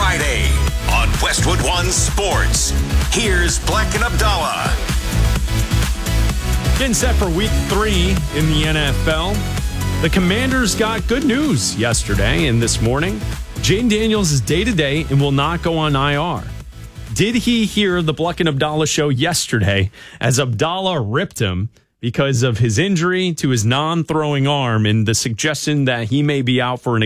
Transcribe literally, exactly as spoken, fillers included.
Friday on Westwood One Sports. Here's Black and Abdallah. Getting set for week three in the N F L. The Commanders got good news yesterday and this morning. Jayden Daniels is day-to-day and will not go on I R. Did he hear the Black and Abdallah show yesterday as Abdallah ripped him because of his injury to his non-throwing arm and the suggestion that he may be out for an